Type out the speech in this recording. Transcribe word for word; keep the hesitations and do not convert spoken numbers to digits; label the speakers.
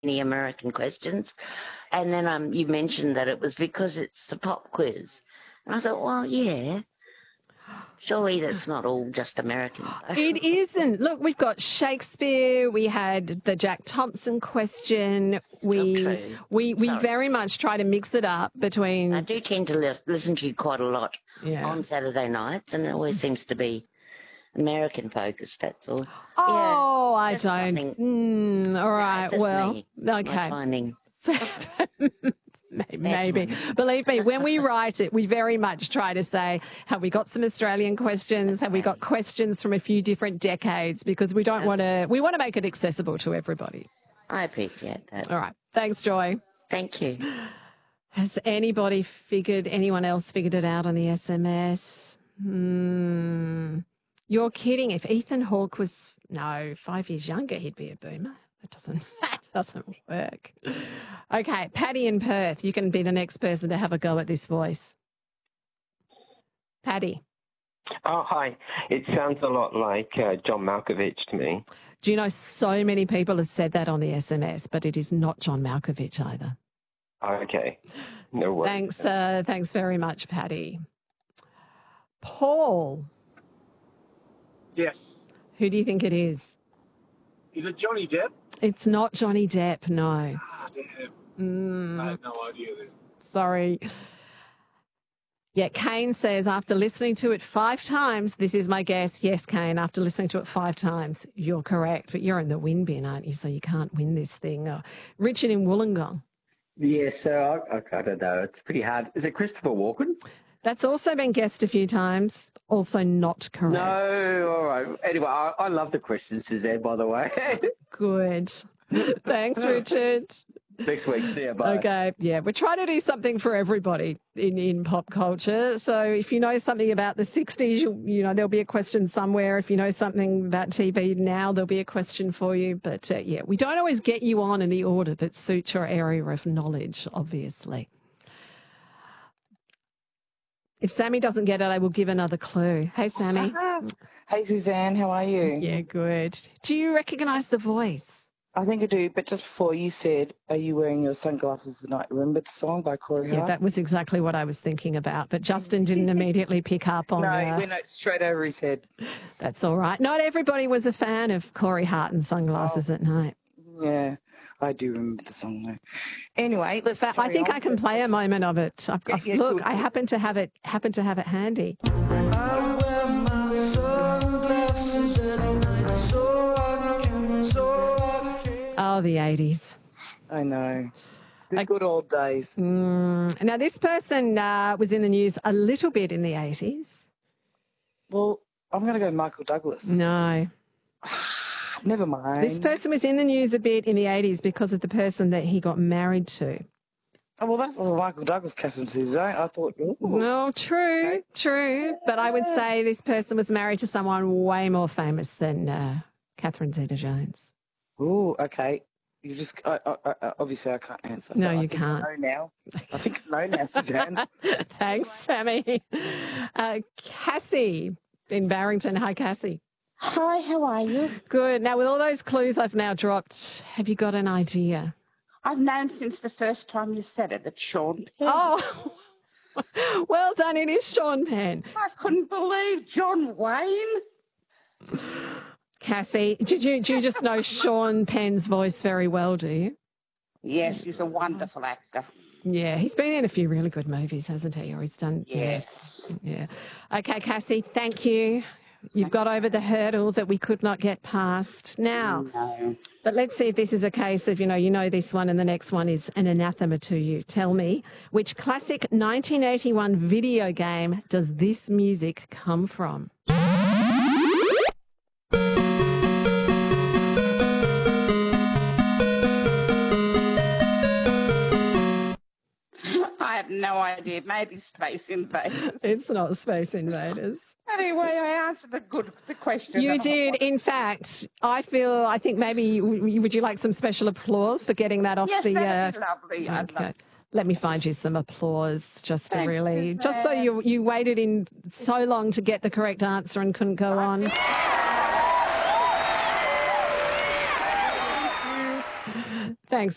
Speaker 1: any American questions. And then um, you mentioned that it was because it's a pop quiz. And I thought, well, yeah, surely that's not all just American.
Speaker 2: It isn't. Look, we've got Shakespeare. We had the Jack Thompson question. We
Speaker 1: true.
Speaker 2: we we
Speaker 1: Sorry.
Speaker 2: very much try to mix it up between.
Speaker 1: I do tend to li- listen to you quite a lot
Speaker 2: Yeah.
Speaker 1: on Saturday nights, and it always seems to be American focused, that's all.
Speaker 2: Oh,
Speaker 1: yeah,
Speaker 2: I
Speaker 1: just
Speaker 2: don't.
Speaker 1: something-
Speaker 2: Mm, all right.
Speaker 1: That's just
Speaker 2: Well,
Speaker 1: me, my
Speaker 2: okay.
Speaker 1: finding.
Speaker 2: Maybe. Believe me, when we write it, we very much try to say, have we got some Australian questions? Have we got questions from a few different decades? Because we don't want to, we want to make it accessible to everybody.
Speaker 1: I appreciate that.
Speaker 2: All right. Thanks, Joy.
Speaker 1: Thank you.
Speaker 2: Has anybody figured, anyone else figured it out on the S M S? Hmm. You're kidding. If Ethan Hawke was, no, five years younger, he'd be a boomer. That doesn't, that doesn't work. Okay, Paddy in Perth, you can be the next person to have a go at this voice. Paddy.
Speaker 3: Oh, hi. It sounds a lot like uh, John Malkovich to me.
Speaker 2: Do you know so many people have said that on the S M S, but it is not John Malkovich either.
Speaker 3: Okay. No worries.
Speaker 2: Thanks, uh, thanks very much, Paddy. Paul.
Speaker 4: Yes.
Speaker 2: Who do you think it is?
Speaker 4: Is it Johnny Depp?
Speaker 2: It's not Johnny Depp, no.
Speaker 4: Ah, damn.
Speaker 2: Mm,
Speaker 4: I had no idea then.
Speaker 2: sorry. Yeah, Kane says, after listening to it five times, this is my guess. Yes, Kane, after listening to it five times, you're correct. But you're in the win bin, aren't you? So you can't win this thing. Oh, Richard in Wollongong.
Speaker 5: Yeah, so I, I don't know. It's pretty hard. Is it Christopher Walken?
Speaker 2: That's also been guessed a few times. Also not correct.
Speaker 5: No, all right. Anyway, I, I love the questions, Suzanne, by the way.
Speaker 2: Good. Thanks, Richard.
Speaker 5: Next week. See you. Bye.
Speaker 2: Okay, yeah, we're trying to do something for everybody in, in pop culture. So if you know something about the sixties, you, you know, there'll be a question somewhere. If you know something about T V now, there'll be a question for you. But uh, yeah, we don't always get you on in the order that suits your area of knowledge, obviously. If Sammy doesn't get it, I will give another clue. Hey, Sammy.
Speaker 6: Hey, Suzanne, how are you?
Speaker 2: Yeah, good. Do you recognise the voice?
Speaker 6: I think I do, but just before you said, are you wearing your sunglasses tonight? Remember the song by Corey Hart?
Speaker 2: Yeah, that was exactly what I was thinking about. But Justin didn't immediately pick up on
Speaker 6: No,
Speaker 2: uh,
Speaker 6: he went straight over his head.
Speaker 2: That's all right. Not everybody was a fan of Corey Hart and Sunglasses
Speaker 6: Oh.
Speaker 2: at Night.
Speaker 6: Yeah, I do remember the song though. Anyway, let's.
Speaker 2: In fact, I
Speaker 6: carry
Speaker 2: think
Speaker 6: on.
Speaker 2: I can play a moment of it. I've,
Speaker 6: Yeah,
Speaker 2: I've,
Speaker 6: yeah,
Speaker 2: look,
Speaker 6: good.
Speaker 2: I happen to have it. Happen to have it handy. Oh, the eighties.
Speaker 6: I know. The
Speaker 2: I-
Speaker 6: good old days.
Speaker 2: Mm. Now, this person uh, was in the news a little bit in the eighties.
Speaker 6: Well, I'm going to go Michael Douglas.
Speaker 2: No.
Speaker 6: Never mind.
Speaker 2: This person was in the news a bit in the eighties because of the person that he got married to.
Speaker 6: Oh, well, that's what Michael Douglas Catherine says, eh? I thought, ooh.
Speaker 2: No, true, true. But I would say this person was married to someone way more famous than uh, Catherine Zeta-Jones.
Speaker 6: Ooh, okay. You just, I, I, I, obviously I can't answer.
Speaker 2: No,
Speaker 6: but I
Speaker 2: you
Speaker 6: think
Speaker 2: can't.
Speaker 6: I know now. I think I know now, Suzanne.
Speaker 2: Thanks, Sammy. Uh, Cassie in Barrington. Hi, Cassie.
Speaker 7: Hi, how are you?
Speaker 2: Good. Now, with all those clues I've now dropped, have you got an idea?
Speaker 7: I've known since the first time you said it, it's Sean Penn.
Speaker 2: Oh, well done. It is Sean Penn.
Speaker 7: I couldn't believe John Wayne.
Speaker 2: Cassie, did you, do you just know Sean Penn's voice very well, do you?
Speaker 7: Yes, he's a wonderful actor.
Speaker 2: Yeah, he's been in a few really good movies, hasn't he? Or he's done.
Speaker 7: Yes.
Speaker 2: Yeah. yeah. Okay, Cassie, thank you. You've got over the hurdle that we could not get past. Now,
Speaker 7: No.
Speaker 2: but let's see if this is a case of, you know, you know this one and the next one is an anathema to you. Tell me, which classic nineteen eighty-one video game does this music come from?
Speaker 7: I have no idea. Maybe Space Invaders.
Speaker 2: It's not Space Invaders.
Speaker 7: Anyway, I answered the good the question.
Speaker 2: You
Speaker 7: that I
Speaker 2: did.
Speaker 7: wanted.
Speaker 2: In fact, I feel, I think maybe, you- would you like some special applause for getting that off
Speaker 7: Yes,
Speaker 2: the...
Speaker 7: that'd be lovely. I'd
Speaker 2: Okay.
Speaker 7: love
Speaker 2: Let me find you some applause just to
Speaker 7: Thanks,
Speaker 2: really,
Speaker 7: Suzanne.
Speaker 2: just so you you waited in so long to get the correct answer and couldn't go on.